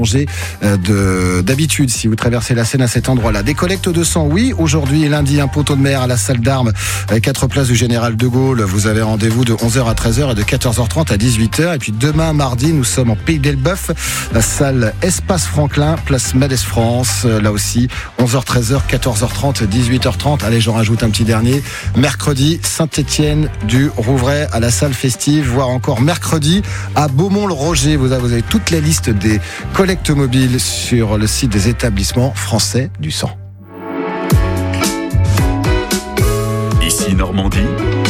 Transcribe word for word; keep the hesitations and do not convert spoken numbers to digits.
De, d'habitude si vous traversez la Seine à cet endroit-là. Des collectes de sang, oui. Aujourd'hui, lundi, un poteau de mer à la salle d'armes, quatre places du Général de Gaulle. Vous avez rendez-vous de onze heures à treize heures et de quatorze heures trente à dix-huit heures. Et puis demain, mardi, nous sommes en Pays d'Elbeuf, la salle Espace Franklin, place Mendes France. Là aussi, onze heures treize heures, quatorze heures trente, dix-huit heures trente. Allez, j'en rajoute un petit dernier. Mercredi, Saint-Étienne du Rouvray à la salle festive, voire encore mercredi à Beaumont-le-Roger. Vous avez, vous avez toute la liste des collectes mobile sur le site des établissements français du sang. Ici Normandie.